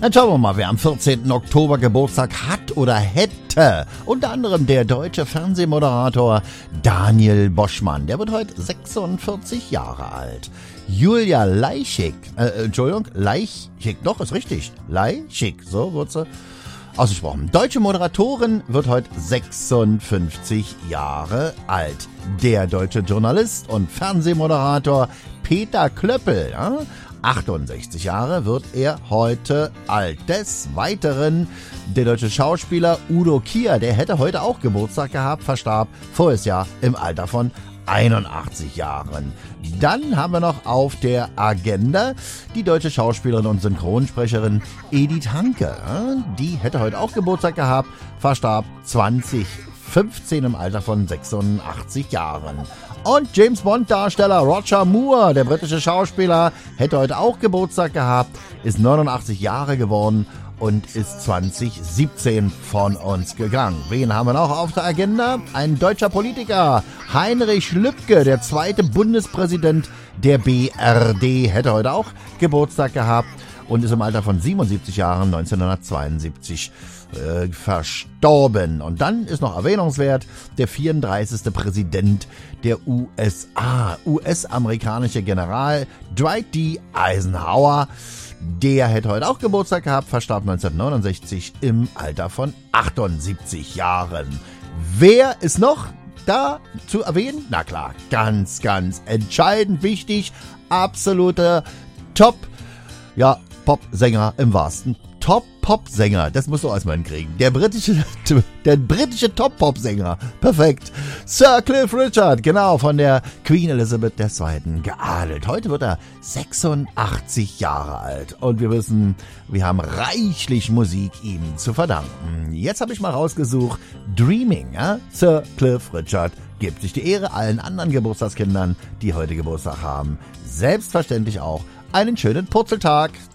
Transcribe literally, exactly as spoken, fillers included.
Dann schauen wir mal, wer am vierzehnten Oktober Geburtstag hat oder hätte. Unter anderem der deutsche Fernsehmoderator Daniel Boschmann. Der wird heute sechsundvierzig Jahre alt. Julia Leischig, äh, Entschuldigung, Leischig, doch, ist richtig. Leischig, so wird sie ausgesprochen. Deutsche Moderatorin wird heute sechsundfünfzig Jahre alt. Der deutsche Journalist und Fernsehmoderator Peter Klöppel, ja, achtundsechzig Jahre wird er heute alt. Des Weiteren der deutsche Schauspieler Udo Kier, der hätte heute auch Geburtstag gehabt, verstarb voriges Jahr im Alter von einundachtzig Jahren. Dann haben wir noch auf der Agenda die deutsche Schauspielerin und Synchronsprecherin Edith Hanke. Die hätte heute auch Geburtstag gehabt, verstarb zwanzig fünfzehn im Alter von sechsundachtzig Jahren. Und James Bond-Darsteller Roger Moore, der britische Schauspieler, hätte heute auch Geburtstag gehabt, ist neunundachtzig Jahre geworden und ist zwanzig siebzehn von uns gegangen. Wen haben wir noch auf der Agenda? Ein deutscher Politiker, Heinrich Lübke, der zweite Bundespräsident der B R D, hätte heute auch Geburtstag gehabt und ist im Alter von siebenundsiebzig Jahren neunzehnhundertzweiundsiebzig äh, verstorben. Und dann ist noch erwähnungswert der vierunddreißigste Präsident der U S A, U S-amerikanische General Dwight D. Eisenhower. Der hätte heute auch Geburtstag gehabt, verstarb neunzehnhundertneunundsechzig im Alter von achtundsiebzig Jahren. Wer ist noch da zu erwähnen? Na klar, ganz, ganz entscheidend wichtig, absoluter Top, ja, Popsänger im wahrsten Top-Pop-Sänger, das musst du erstmal hinkriegen. Der britische, der britische Top-Pop-Sänger, perfekt. Sir Cliff Richard, genau, von der Queen Elizabeth der Zweiten geadelt. Heute wird er sechsundachtzig Jahre alt und wir wissen, wir haben reichlich Musik ihm zu verdanken. Jetzt habe ich mal rausgesucht, Dreaming, ja? Sir Cliff Richard gibt sich die Ehre, allen anderen Geburtstagskindern, die heute Geburtstag haben, selbstverständlich auch einen schönen Purzeltag.